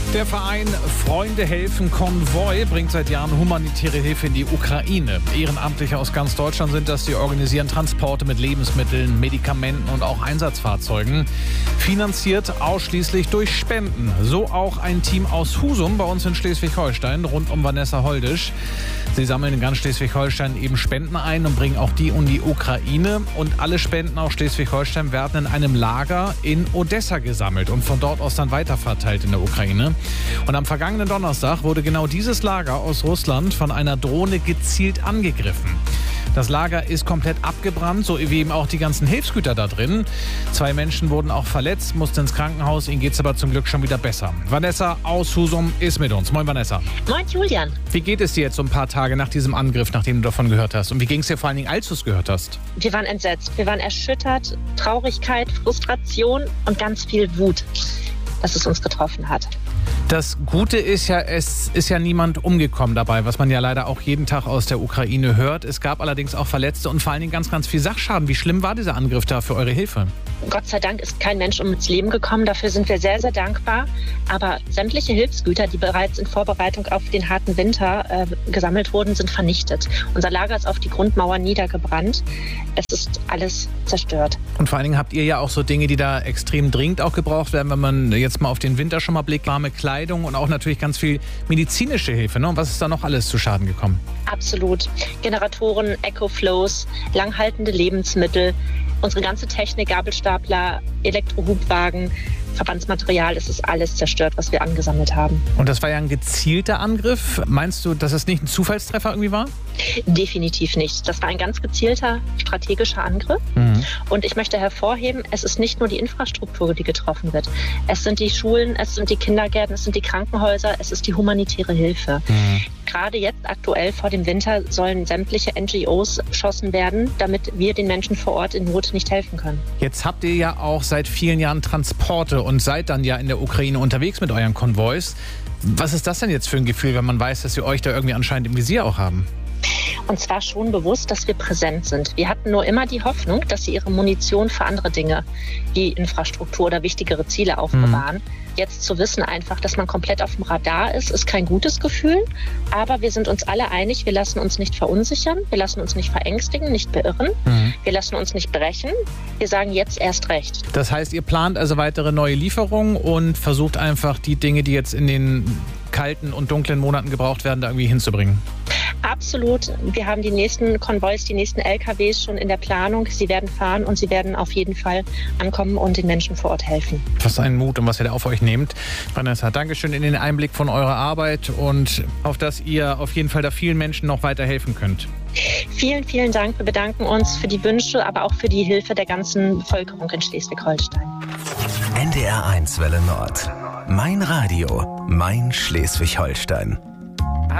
Der Verein Freunde helfen Konvoi bringt seit Jahren humanitäre Hilfe in die Ukraine. Ehrenamtliche aus ganz Deutschland sind das, die organisieren Transporte mit Lebensmitteln, Medikamenten und auch Einsatzfahrzeugen. Finanziert ausschließlich durch Spenden. So auch ein Team aus Husum bei uns in Schleswig-Holstein rund um Vanessa Holdisch. Sie sammeln in ganz Schleswig-Holstein eben Spenden ein und bringen auch die in die Ukraine. Und alle Spenden aus Schleswig-Holstein werden in einem Lager in Odessa gesammelt und von dort aus dann weiterverteilt in der Ukraine. Und am vergangenen Donnerstag wurde genau dieses Lager aus Russland von einer Drohne gezielt angegriffen. Das Lager ist komplett abgebrannt, so wie eben auch die ganzen Hilfsgüter da drin. 2 Menschen wurden auch verletzt, mussten ins Krankenhaus. Ihnen geht es aber zum Glück schon wieder besser. Vanessa aus Husum ist mit uns. Moin, Vanessa. Moin, Julian. Wie geht es dir jetzt so ein paar Tage nach diesem Angriff, nachdem du davon gehört hast? Und wie ging es dir vor allen Dingen, als du es gehört hast? Wir waren entsetzt. Wir waren erschüttert. Traurigkeit, Frustration und ganz viel Wut, dass es uns getroffen hat. Das Gute ist ja, es ist ja niemand umgekommen dabei, was man ja leider auch jeden Tag aus der Ukraine hört. Es gab allerdings auch Verletzte und vor allen Dingen ganz, ganz viel Sachschaden. Wie schlimm war dieser Angriff da für eure Hilfe? Gott sei Dank ist kein Mensch ums Leben gekommen. Dafür sind wir sehr, sehr dankbar. Aber sämtliche Hilfsgüter, die bereits in Vorbereitung auf den harten Winter gesammelt wurden, sind vernichtet. Unser Lager ist auf die Grundmauer niedergebrannt. Es ist alles zerstört. Und vor allen Dingen habt ihr ja auch so Dinge, die da extrem dringend auch gebraucht werden, wenn man jetzt mal auf den Winter schon mal blickt. Warme Kleidung und auch natürlich ganz viel medizinische Hilfe. Ne? Und was ist da noch alles zu Schaden gekommen? Absolut. Generatoren, Ecoflows, langhaltende Lebensmittel, unsere ganze Technik, Gabelstapler, Elektrohubwagen, Verbandsmaterial, es ist alles zerstört, was wir angesammelt haben. Und das war ja ein gezielter Angriff. Meinst du, dass es nicht ein Zufallstreffer irgendwie war? Definitiv nicht. Das war ein ganz gezielter, strategischer Angriff. Und ich möchte hervorheben, es ist nicht nur die Infrastruktur, die getroffen wird. Es sind die Schulen, es sind die Kindergärten, es sind die Krankenhäuser, es ist die humanitäre Hilfe. Gerade jetzt aktuell vor dem Winter sollen sämtliche NGOs beschossen werden, damit wir den Menschen vor Ort in Not nicht helfen können. Jetzt habt ihr ja auch seit vielen Jahren Transporte und seid dann ja in der Ukraine unterwegs mit euren Konvois. Was ist das denn jetzt für ein Gefühl, wenn man weiß, dass wir euch da irgendwie anscheinend im Visier auch haben? Und zwar schon bewusst, dass wir präsent sind. Wir hatten nur immer die Hoffnung, dass sie ihre Munition für andere Dinge, wie Infrastruktur oder wichtigere Ziele aufbewahren. Jetzt zu wissen einfach, dass man komplett auf dem Radar ist kein gutes Gefühl. Aber wir sind uns alle einig, wir lassen uns nicht verunsichern, wir lassen uns nicht verängstigen, nicht beirren. Wir lassen uns nicht brechen. Wir sagen jetzt erst recht. Das heißt, ihr plant also weitere neue Lieferungen und versucht einfach die Dinge, die jetzt in den kalten und dunklen Monaten gebraucht werden, da irgendwie hinzubringen? Absolut. Wir haben die nächsten Konvois, die nächsten LKWs schon in der Planung. Sie werden fahren und sie werden auf jeden Fall ankommen und den Menschen vor Ort helfen. Was ein Mut und was ihr da auf euch nehmt. Vanessa, Dankeschön in den Einblick von eurer Arbeit und auf dass ihr auf jeden Fall da vielen Menschen noch weiter helfen könnt. Vielen, vielen Dank. Wir bedanken uns für die Wünsche, aber auch für die Hilfe der ganzen Bevölkerung in Schleswig-Holstein. NDR 1 Welle Nord. Mein Radio, mein Schleswig-Holstein.